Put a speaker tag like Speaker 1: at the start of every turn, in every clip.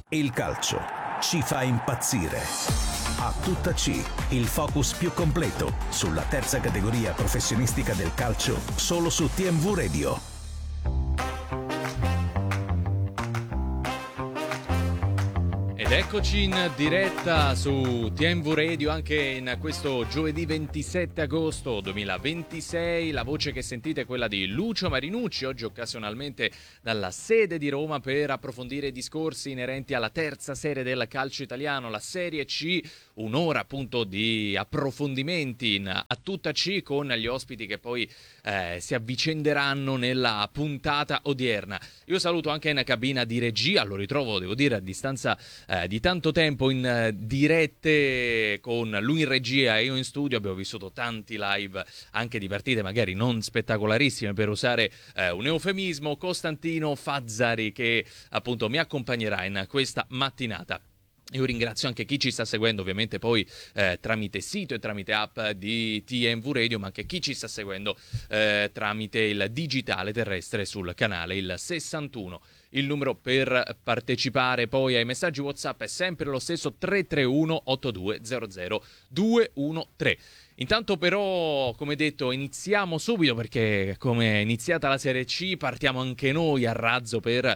Speaker 1: Il calcio ci fa impazzire. A tutta C, il focus più completo sulla terza categoria professionistica del calcio, solo su TMV Radio.
Speaker 2: Ed eccoci in diretta su TMV Radio anche in questo giovedì 27 agosto 2026. La voce che sentite è quella di Lucio Marinucci, oggi occasionalmente dalla sede di Roma per approfondire discorsi inerenti alla terza serie del calcio italiano, la Serie C. Un'ora appunto di approfondimenti a tutta C con gli ospiti che poi si avvicenderanno nella puntata odierna. Io saluto anche in cabina di regia, lo ritrovo devo dire a distanza di tanto tempo in dirette con lui in regia e io in studio. Abbiamo vissuto tanti live anche di partite magari non spettacolarissime, per usare un eufemismo. Costantino Fazzari che appunto mi accompagnerà in questa mattinata. Io ringrazio anche chi ci sta seguendo ovviamente poi tramite sito e tramite app di TMV Radio, ma anche chi ci sta seguendo tramite il digitale terrestre sul canale il 61. Il numero per partecipare poi ai messaggi WhatsApp è sempre lo stesso, 331 8200 213. Intanto però, come detto, iniziamo subito perché come è iniziata la Serie C partiamo anche noi a razzo per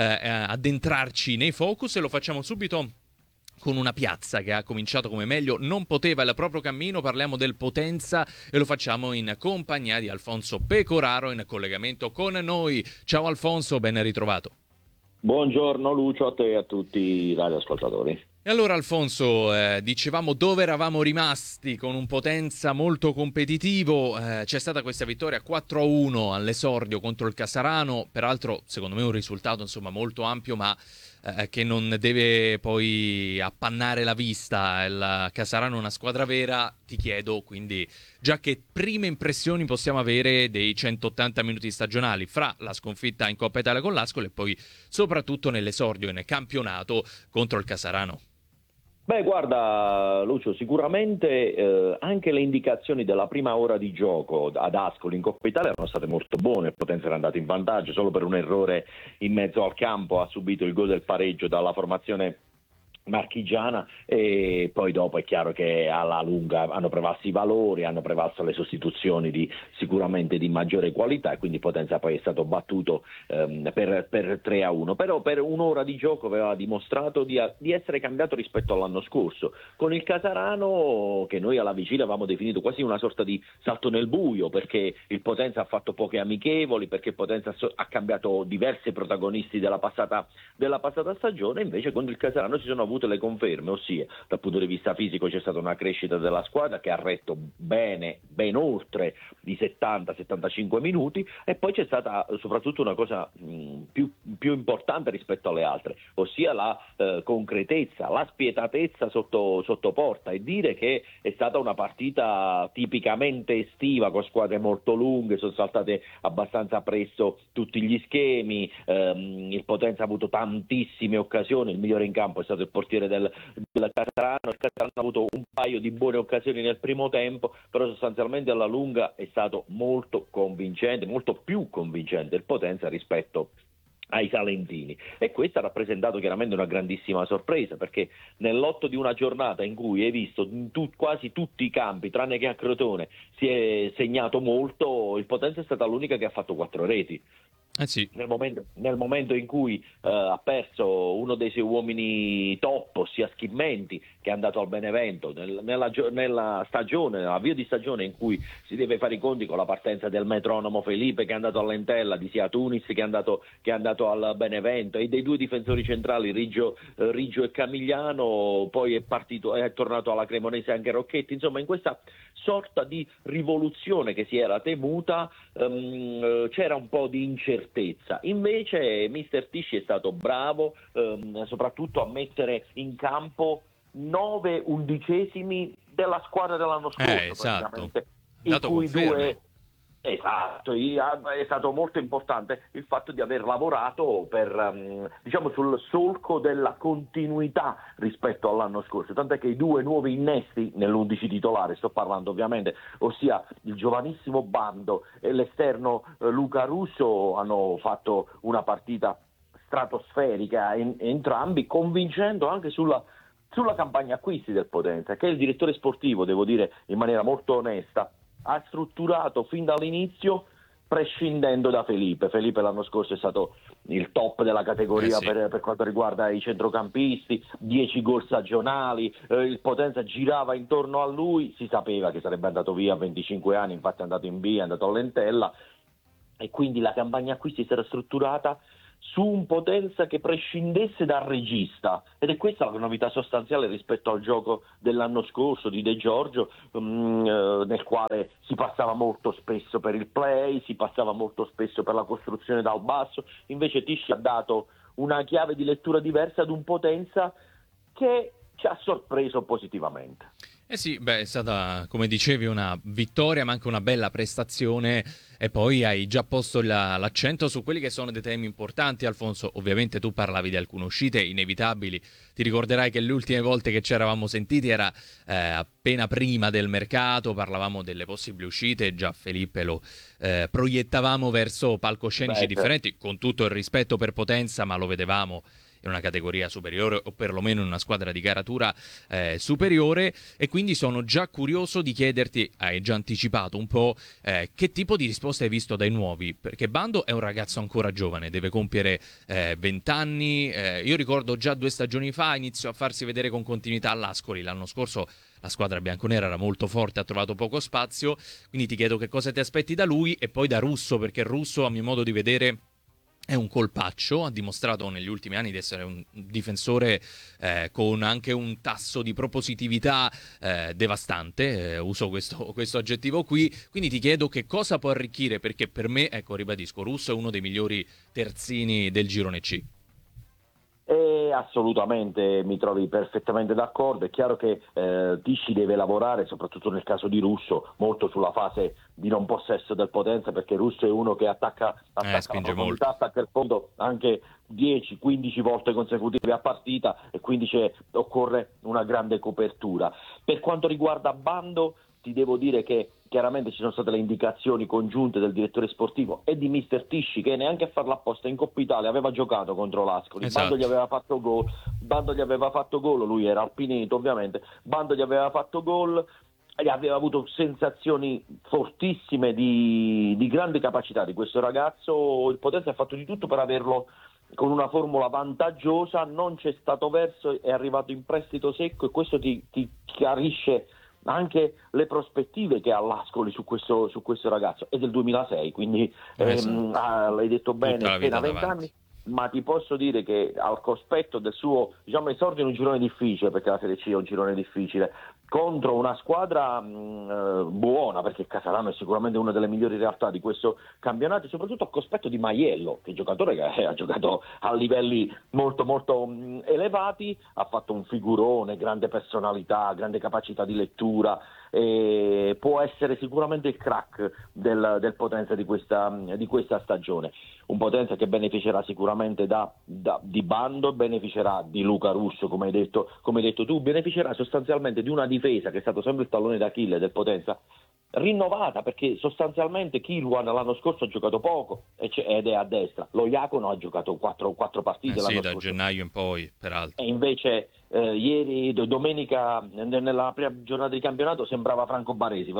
Speaker 2: addentrarci nei focus e lo facciamo subito con una piazza che ha cominciato come meglio non poteva il proprio cammino. Parliamo del Potenza e lo facciamo in compagnia di Alfonso Pecoraro in collegamento con noi. Ciao Alfonso, ben ritrovato.
Speaker 3: Buongiorno Lucio, a te e a tutti i radioascoltatori.
Speaker 2: E allora Alfonso, dicevamo dove eravamo rimasti con un Potenza molto competitivo, c'è stata questa vittoria 4-1 all'esordio contro il Casarano, peraltro secondo me un risultato insomma molto ampio ma che non deve poi appannare la vista. Il Casarano è una squadra vera, ti chiedo quindi già che prime impressioni possiamo avere dei 180 minuti stagionali fra la sconfitta in Coppa Italia con l'Ascoli e poi soprattutto nell'esordio in campionato contro il Casarano.
Speaker 3: Beh, guarda Lucio, sicuramente anche le indicazioni della prima ora di gioco ad Ascoli in Coppa Italia erano state molto buone. Il Potenza era andato in vantaggio, solo per un errore in mezzo al campo ha subito il gol del pareggio dalla formazione marchigiana e poi dopo è chiaro che alla lunga hanno prevalso i valori, hanno prevalso le sostituzioni sicuramente di maggiore qualità e quindi Potenza poi è stato battuto per 3-1, però per un'ora di gioco aveva dimostrato di essere cambiato rispetto all'anno scorso, con il Casarano che noi alla vigilia avevamo definito quasi una sorta di salto nel buio, perché il Potenza ha fatto poche amichevoli, perché il Potenza ha cambiato diversi protagonisti della passata stagione. Invece con il Casarano si sono avute le conferme, ossia dal punto di vista fisico c'è stata una crescita della squadra che ha retto bene, ben oltre i 70-75 minuti, e poi c'è stata soprattutto una cosa più importante rispetto alle altre, ossia la concretezza, la spietatezza sotto porta, e dire che è stata una partita tipicamente estiva con squadre molto lunghe, sono saltate abbastanza presto tutti gli schemi, il Potenza ha avuto tantissime occasioni, il migliore in campo è stato il portiere del Casarano. Il Casarano ha avuto un paio di buone occasioni nel primo tempo, però sostanzialmente alla lunga è stato molto convincente, molto più convincente il Potenza rispetto ai salentini, e questo ha rappresentato chiaramente una grandissima sorpresa, perché nell'otto di una giornata in cui hai visto in quasi tutti i campi, tranne che a Crotone, si è segnato molto, il Potenza è stata l'unica che ha fatto 4 reti.
Speaker 2: Sì.
Speaker 3: Nel momento in cui ha perso uno dei suoi uomini top, ossia Schimmenti, che è andato al Benevento, nella stagione, nell'avvio di stagione in cui si deve fare i conti con la partenza del metronomo Felipe che è andato all'Entella, di Sia Tunis che è andato al Benevento, e dei due difensori centrali Riggio e Camigliano, poi è tornato alla Cremonese anche Rocchetti. Insomma, in questa sorta di rivoluzione che si era temuta c'era un po' di incertezza. Invece mister Tisci è stato bravo soprattutto a mettere in campo 9 undicesimi della squadra dell'anno scorso,
Speaker 2: esatto.
Speaker 3: in cui due. Esatto, è stato molto importante il fatto di aver lavorato sul solco della continuità rispetto all'anno scorso, tant'è che i 2 nuovi innesti nell'11 titolare, sto parlando ovviamente, ossia il giovanissimo Bando e l'esterno Luca Russo, hanno fatto una partita stratosferica entrambi, convincendo anche sulla campagna acquisti del Potenza, che il direttore sportivo, devo dire in maniera molto onesta, ha strutturato fin dall'inizio prescindendo da Felipe. Felipe l'anno scorso è stato il top della categoria per quanto riguarda i centrocampisti, 10 gol stagionali, il Potenza girava intorno a lui, si sapeva che sarebbe andato via a 25 anni, infatti è andato in B, è andato a Lentella, e quindi la campagna acquisti si era strutturata su un Potenza che prescindesse dal regista, ed è questa la novità sostanziale rispetto al gioco dell'anno scorso di De Giorgio, nel quale si passava molto spesso per il play, si passava molto spesso per la costruzione dal basso. Invece Tisci ha dato una chiave di lettura diversa ad un Potenza che ci ha sorpreso positivamente.
Speaker 2: Eh sì, è stata, come dicevi, una vittoria ma anche una bella prestazione, e poi hai già posto l'accento su quelli che sono dei temi importanti, Alfonso. Ovviamente tu parlavi di alcune uscite inevitabili, ti ricorderai che le ultime volte che ci eravamo sentiti era appena prima del mercato, parlavamo delle possibili uscite, già Felipe lo proiettavamo verso palcoscenici differenti, con tutto il rispetto per Potenza, ma lo vedevamo in una categoria superiore o perlomeno in una squadra di caratura superiore, e quindi sono già curioso di chiederti, hai già anticipato un po', che tipo di risposta hai visto dai nuovi, perché Bando è un ragazzo ancora giovane, deve compiere 20 anni, io ricordo già 2 stagioni fa iniziò a farsi vedere con continuità all'Ascoli, l'anno scorso la squadra bianconera era molto forte, ha trovato poco spazio, quindi ti chiedo che cosa ti aspetti da lui, e poi da Russo, perché Russo a mio modo di vedere è un colpaccio, ha dimostrato negli ultimi anni di essere un difensore con anche un tasso di propositività devastante, uso questo aggettivo qui, quindi ti chiedo che cosa può arricchire, perché per me, ecco, ribadisco, Russo è uno dei migliori terzini del girone C.
Speaker 3: Assolutamente, mi trovi perfettamente d'accordo. È chiaro che Tisci deve lavorare, soprattutto nel caso di Russo, molto sulla fase di non possesso del Potenza, perché Russo è uno che attacca
Speaker 2: spinge molto,
Speaker 3: attacca il fondo anche 10-15 volte consecutive a partita, e quindi occorre una grande copertura. Per quanto riguarda Bando, ti devo dire che chiaramente ci sono state le indicazioni congiunte del direttore sportivo e di mister Tisci, che neanche a farla apposta in Coppa Italia aveva giocato contro l'Ascoli.
Speaker 2: Esatto.
Speaker 3: Bando gli aveva fatto gol, lui era al Pineto ovviamente, Bando gli aveva fatto gol e aveva avuto sensazioni fortissime di grande capacità di questo ragazzo. Il Potenza ha fatto di tutto per averlo con una formula vantaggiosa, non c'è stato verso, è arrivato in prestito secco, e questo ti chiarisce anche le prospettive che ha l'Ascoli su questo ragazzo. È del 2006, quindi l'hai detto bene, appena 20 anni, ma ti posso dire che al cospetto del suo esordio in un girone difficile, perché la Serie C è un girone difficile, contro una squadra buona, perché Casalano è sicuramente una delle migliori realtà di questo campionato, e soprattutto a cospetto di Maiello, che è un giocatore che ha giocato a livelli molto molto elevati, ha fatto un figurone, grande personalità, grande capacità di lettura, e può essere sicuramente il crack del Potenza di questa stagione. Un Potenza che beneficerà sicuramente di Bando, beneficerà di Luca Russo, come hai detto tu, beneficerà sostanzialmente di una difesa che è stato sempre il tallone d'Achille del Potenza, rinnovata, perché sostanzialmente Kilwan l'anno scorso ha giocato poco ed è a destra, lo Iacono ha giocato 4 partite l'anno scorso,
Speaker 2: da gennaio in poi, peraltro,
Speaker 3: e invece ieri, domenica, nella prima giornata di campionato sembrava Franco Baresi,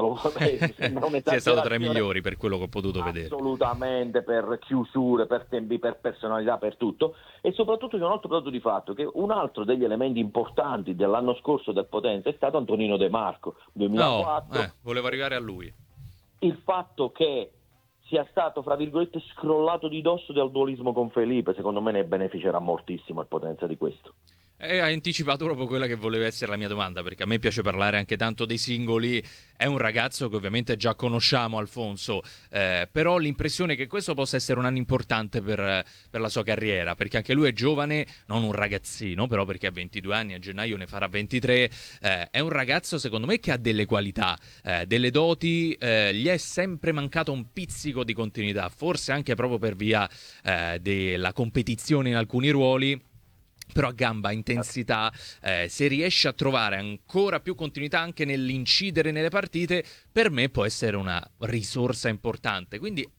Speaker 2: sì, è stato tra i migliori per quello che ho potuto vedere,
Speaker 3: assolutamente, per chiusure, per tempi, per personalità, per tutto. E soprattutto c'è un altro dato di fatto, che un altro degli elementi importanti dell'anno scorso del Potenza è stato Antonino De Marco, 2004.
Speaker 2: Volevo arrivare a lui.
Speaker 3: Il fatto che sia stato, fra virgolette, scrollato di dosso del dualismo con Felipe, secondo me ne beneficerà moltissimo il Potenza di questo.
Speaker 2: Hai anticipato proprio quella che voleva essere la mia domanda, perché a me piace parlare anche tanto dei singoli. È un ragazzo che ovviamente già conosciamo, Alfonso, però ho l'impressione che questo possa essere un anno importante per la sua carriera, perché anche lui è giovane, non un ragazzino, però, perché ha 22 anni, a gennaio ne farà 23, è un ragazzo secondo me che ha delle qualità, delle doti, gli è sempre mancato un pizzico di continuità, forse anche proprio per via della competizione in alcuni ruoli. Però a gamba, intensità, se riesce a trovare ancora più continuità anche nell'incidere nelle partite, per me può essere una risorsa importante. Quindi ecco,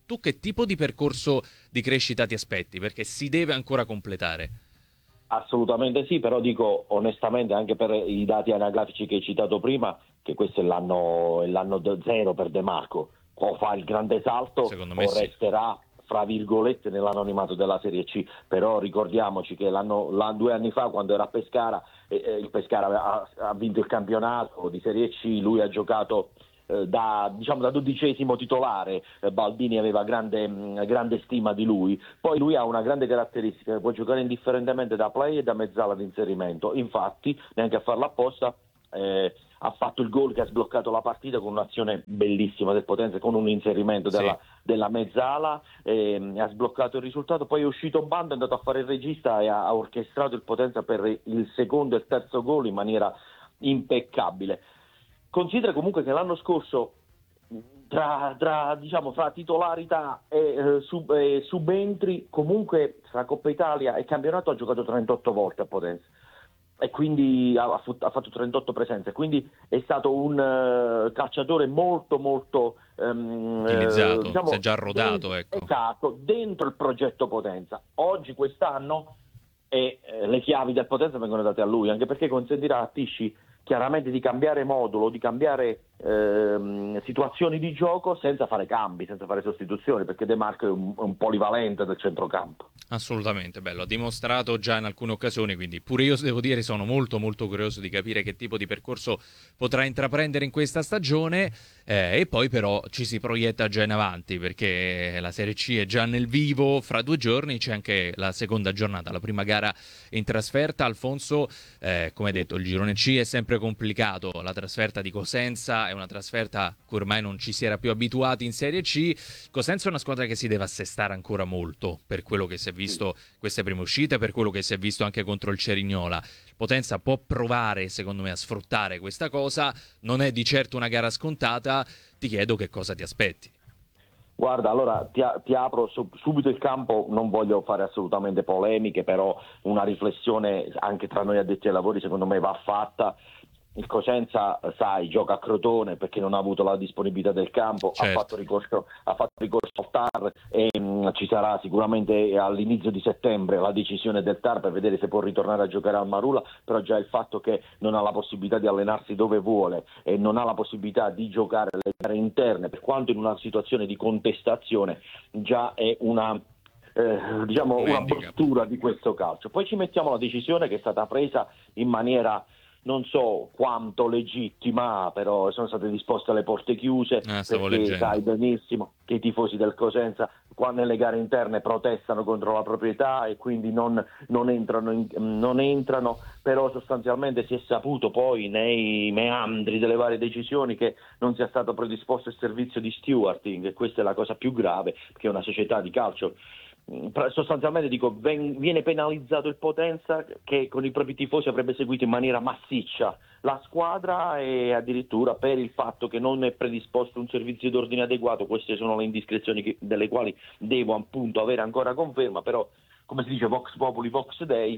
Speaker 2: tu che tipo di percorso di crescita ti aspetti? Perché si deve ancora completare.
Speaker 3: Assolutamente sì, però dico onestamente, anche per i dati anagrafici che hai citato prima, che questo è l'anno zero per De Marco. O fa il grande salto
Speaker 2: Secondo me
Speaker 3: o
Speaker 2: sì.
Speaker 3: resterà, fra virgolette, nell'anonimato della Serie C. Però ricordiamoci che 2 anni fa, quando era a Pescara, il Pescara ha vinto il campionato di Serie C, lui ha giocato da 12° titolare. Baldini aveva grande stima di lui. Poi lui ha una grande caratteristica: può giocare indifferentemente da play e da mezzala di inserimento. Infatti, neanche a farla apposta, ha fatto il gol che ha sbloccato la partita con un'azione bellissima del Potenza, con un inserimento della mezzala, ha sbloccato il risultato. Poi è uscito Bando, è andato a fare il regista e ha orchestrato il Potenza per il secondo e il terzo gol in maniera impeccabile. Considera comunque che l'anno scorso, tra titolarità e subentri, comunque tra Coppa Italia e campionato ha giocato 38 volte a Potenza, e quindi ha fatto 38 presenze, quindi è stato un calciatore molto
Speaker 2: utilizzato, si è già rodato, ecco.
Speaker 3: Esatto, dentro il progetto Potenza. Oggi, quest'anno, le chiavi del Potenza vengono date a lui, anche perché consentirà a Tisci chiaramente di cambiare modulo, di cambiare situazioni di gioco senza fare cambi, senza fare sostituzioni, perché De Marco è un polivalente del centrocampo.
Speaker 2: Assolutamente, bello, ha dimostrato già in alcune occasioni, quindi pure io devo dire sono molto curioso di capire che tipo di percorso potrà intraprendere in questa stagione, e poi però ci si proietta già in avanti, perché la Serie C è già nel vivo. Fra 2 giorni c'è anche la seconda giornata, la prima gara in trasferta. Alfonso, come detto, il girone C è sempre complicato, la trasferta di Cosenza è una trasferta che ormai non ci si era più abituati in Serie C. Cosenza è una squadra che si deve assestare ancora molto per quello che si è visto queste prime uscite, per quello che si è visto anche contro il Cerignola. Potenza può provare, secondo me, a sfruttare questa cosa, non è di certo una gara scontata. Ti chiedo che cosa ti aspetti.
Speaker 3: Guarda, allora ti apro subito il campo, non voglio fare assolutamente polemiche, però una riflessione anche tra noi addetti ai lavori secondo me va fatta. Il Cosenza, gioca a Crotone perché non ha avuto la disponibilità del campo,
Speaker 2: certo.
Speaker 3: ha fatto ricorso al TAR e ci sarà sicuramente all'inizio di settembre la decisione del TAR per vedere se può ritornare a giocare al Marula, però già il fatto che non ha la possibilità di allenarsi dove vuole e non ha la possibilità di giocare le gare interne, per quanto in una situazione di contestazione, già è una bruttura di questo calcio. Poi ci mettiamo la decisione che è stata presa in maniera non so quanto legittima, però sono state disposte alle porte chiuse, perché sai benissimo che i tifosi del Cosenza qua nelle gare interne protestano contro la proprietà e quindi non entrano, però sostanzialmente si è saputo poi nei meandri delle varie decisioni che non sia stato predisposto il servizio di stewarding, e questa è la cosa più grave, perché è una società di calcio. Sostanzialmente viene penalizzato il Potenza, che con i propri tifosi avrebbe seguito in maniera massiccia la squadra, e addirittura per il fatto che non è predisposto un servizio d'ordine adeguato. Queste sono le indiscrezioni delle quali devo appunto avere ancora conferma, però come si dice Vox Populi Vox Dei,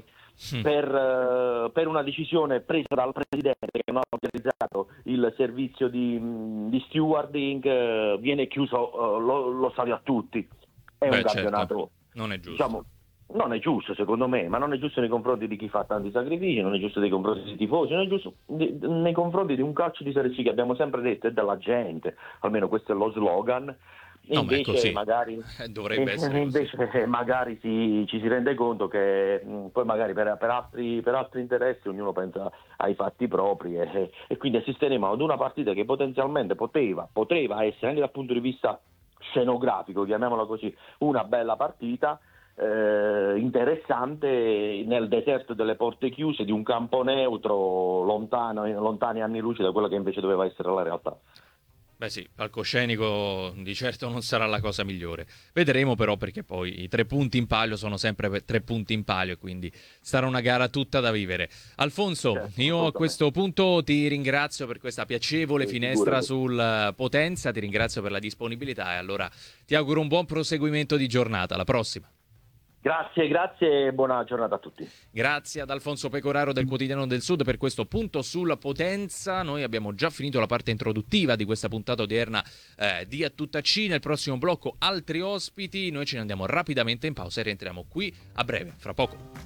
Speaker 3: per una decisione presa dal presidente che non ha autorizzato il servizio di stewarding, viene chiuso lo stadio a tutti. È un campionato,
Speaker 2: certo. Non è giusto.
Speaker 3: Non è giusto secondo me, ma non è giusto nei confronti di chi fa tanti sacrifici, non è giusto nei confronti dei tifosi, non è giusto nei confronti di un calcio di Serie C che abbiamo sempre detto è della gente, almeno questo è lo slogan. Invece magari
Speaker 2: dovrebbe essere così.
Speaker 3: Magari ci si rende conto che poi magari per altri interessi ognuno pensa ai fatti propri, e quindi assisteremo ad una partita che potenzialmente poteva essere, anche dal punto di vista scenografico, chiamiamola così, una bella partita interessante nel deserto delle porte chiuse di un campo neutro, lontani anni luce da quella che invece doveva essere la realtà.
Speaker 2: Beh sì, palcoscenico di certo non sarà la cosa migliore. Vedremo però, perché poi i 3 punti in palio sono sempre 3 punti in palio, e quindi sarà una gara tutta da vivere. Alfonso,
Speaker 3: certo,
Speaker 2: io a questo punto ti ringrazio per questa piacevole finestra sul Potenza, ti ringrazio per la disponibilità, e allora ti auguro un buon proseguimento di giornata. Alla prossima.
Speaker 3: Grazie e buona giornata a tutti.
Speaker 2: Grazie ad Alfonso Pecoraro del Quotidiano del Sud per questo punto sulla Potenza. Noi abbiamo già finito la parte introduttiva di questa puntata odierna di A Tutta C. Nel prossimo blocco altri ospiti. Noi ce ne andiamo rapidamente in pausa e rientriamo qui a breve, fra poco.